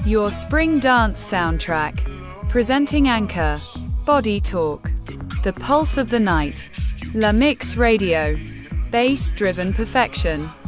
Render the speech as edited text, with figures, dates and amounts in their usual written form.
Your spring dance soundtrack. Presenting Anchor. Body Talk. The pulse of the night. La Mix Radio. Bass-driven perfection.